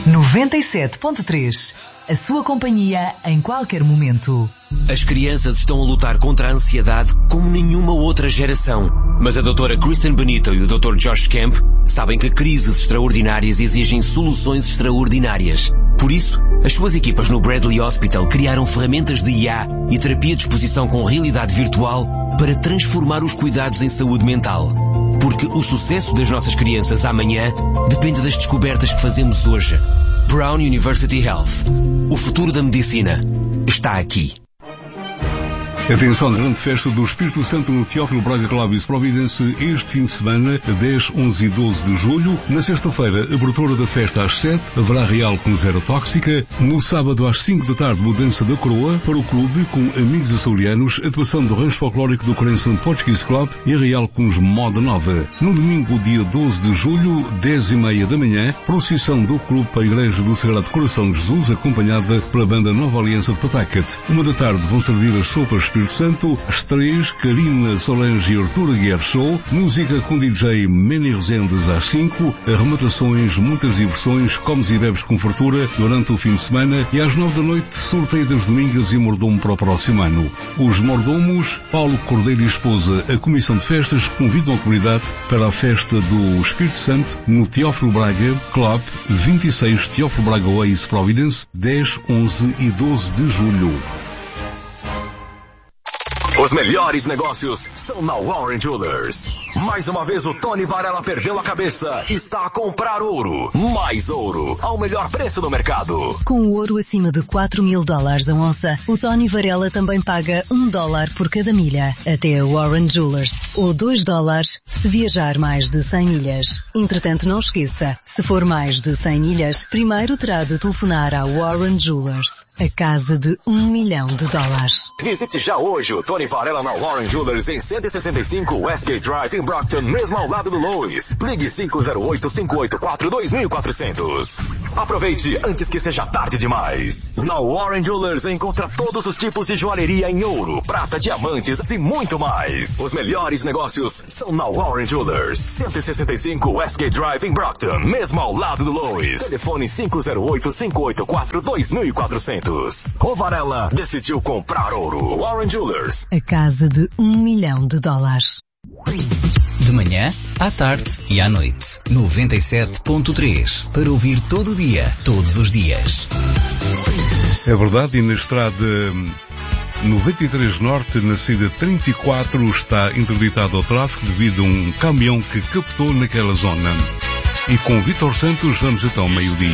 97.3. A sua companhia em qualquer momento. As crianças estão a lutar contra a ansiedade como nenhuma outra geração. Mas a doutora Kristen Benito e o Dr. Josh Kemp sabem que crises extraordinárias exigem soluções extraordinárias. Por isso, as suas equipas no Bradley Hospital criaram ferramentas de IA e terapia de exposição com realidade virtual para transformar os cuidados em saúde mental. Porque o sucesso das nossas crianças amanhã depende das descobertas que fazemos hoje. Brown University Health. O futuro da medicina está aqui. Atenção à grande festa do Espírito Santo no Teófilo Braga Club Providence este fim de semana, 10, 11 e 12 de julho. Na sexta-feira, abertura da festa às 7, haverá Real com Zero Tóxica. No sábado às 5 da tarde, mudança da coroa para o clube com amigos açorianos, atuação do rancho folclórico do Corenção Portuguese Club e Real com os Moda Nova. No domingo, dia 12 de julho, 10h30 da manhã, procissão do clube para a Igreja do Sagrado Coração de Jesus, acompanhada pela banda Nova Aliança de Patacat. 1 da tarde vão servir as sopas Espírito Santo, às 3, Karina Solange e Artur Aguiar Show, música com DJ Manny Rezendes às 5, arrematações, muitas diversões, comes e bebes com fartura durante o fim de semana e às 9 da noite, sorteio das domingas e mordomo para o próximo ano. Os mordomos, Paulo Cordeiro e esposa, a Comissão de Festas, convidam a comunidade para a festa do Espírito Santo no Teófilo Braga Club, 26 Teófilo Braga Oasis Providence, 10, 11 e 12 de julho. Os melhores negócios são na Warren Jewelers. Mais uma vez o Tony Varela perdeu a cabeça e está a comprar ouro. Mais ouro, ao melhor preço do mercado. Com o ouro acima de $4.000 a onça, o Tony Varela também paga $1 por cada milha. Até a Warren Jewelers. Ou $2 se viajar mais de 100 milhas. Entretanto, não esqueça, se for mais de 100 milhas, primeiro terá de telefonar à Warren Jewelers. A casa de $1 milhão. Visite já hoje o Tony Varela na Warren Jewelers em 165 Westgate Drive em Brockton, mesmo ao lado do Lois. Ligue 508-584-2400. Aproveite antes que seja tarde demais. Na Warren Jewelers encontra todos os tipos de joalheria em ouro, prata, diamantes e muito mais. Os melhores negócios são na Warren Jewelers. 165 Westgate Drive em Brockton, mesmo ao lado do Lois. Telefone 508-584-2400. O Varela decidiu comprar ouro. Warren Jewelers. A casa de $1 milhão. De manhã, à tarde e à noite. 97.3. Para ouvir todo o dia, todos os dias. É verdade, e na estrada 93 Norte, na saída 34, está interditado ao tráfego devido a um caminhão que captou naquela zona. E com Vítor Santos vamos então ao meio-dia.